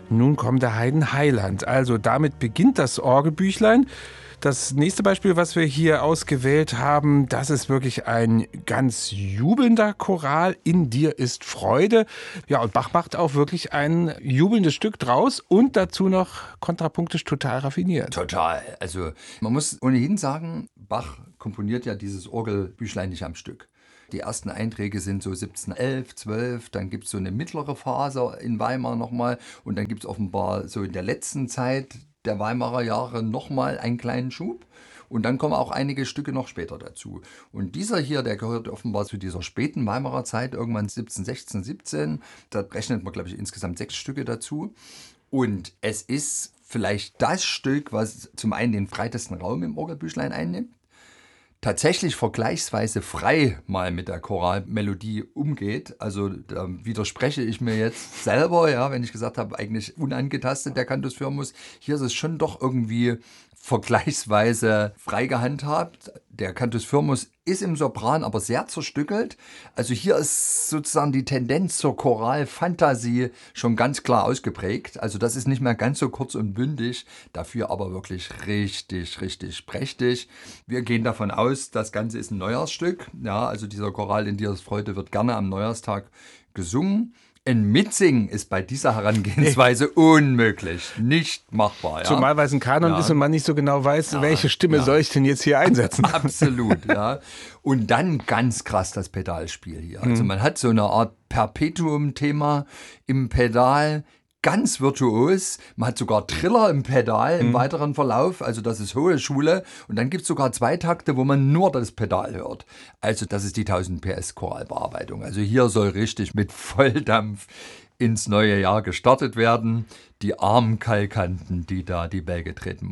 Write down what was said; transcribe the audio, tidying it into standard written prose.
Nun kommt der Haydn Heiland. Also damit beginnt das Orgelbüchlein. Das nächste Beispiel, was wir hier ausgewählt haben, das ist wirklich ein ganz jubelnder Choral. In dir ist Freude. Ja, und Bach macht auch wirklich ein jubelndes Stück draus und dazu noch kontrapunktisch total raffiniert. Total. Also man muss ohnehin sagen, Bach komponiert ja dieses Orgelbüchlein nicht am Stück. Die ersten Einträge sind so 1711, 12, dann gibt es so eine mittlere Phase in Weimar nochmal und dann gibt es offenbar so in der letzten Zeit der Weimarer Jahre nochmal einen kleinen Schub und dann kommen auch einige Stücke noch später dazu. Und dieser hier, der gehört offenbar zu dieser späten Weimarer Zeit, irgendwann 1716, 17, da rechnet man, glaube ich, insgesamt 6 Stücke dazu. Und es ist vielleicht das Stück, was zum einen den breitesten Raum im Orgelbüchlein einnimmt, tatsächlich vergleichsweise frei mal mit der Choralmelodie umgeht. Also da widerspreche ich mir jetzt selber, ja, wenn ich gesagt habe, eigentlich unangetastet der Cantus firmus. Hier ist es schon doch irgendwie vergleichsweise frei gehandhabt. Der Cantus firmus ist im Sopran aber sehr zerstückelt. Also hier ist sozusagen die Tendenz zur Choralfantasie schon ganz klar ausgeprägt. Also das ist nicht mehr ganz so kurz und bündig, dafür aber wirklich richtig, richtig prächtig. Wir gehen davon aus, das Ganze ist ein Neujahrsstück. Ja, also dieser Choral in dir ist Freude wird gerne am Neujahrstag gesungen. Ein Mitsingen ist bei dieser Herangehensweise unmöglich, nicht machbar. Ja? Zumal weil es ein Kanon ist und man nicht so genau weiß, welche Stimme soll ich denn jetzt hier einsetzen. Absolut, ja. Und dann ganz krass das Pedalspiel hier. Also man hat so eine Art Perpetuum-Thema im Pedal, ganz virtuos. Man hat sogar Triller im Pedal im weiteren Verlauf. Also das ist hohe Schule. Und dann gibt es sogar 2 Takte, wo man nur das Pedal hört. Also das ist die 1000 PS Choralbearbeitung. Also hier soll richtig mit Volldampf ins neue Jahr gestartet werden. Die armen Kalkanten, die da die Bälge treten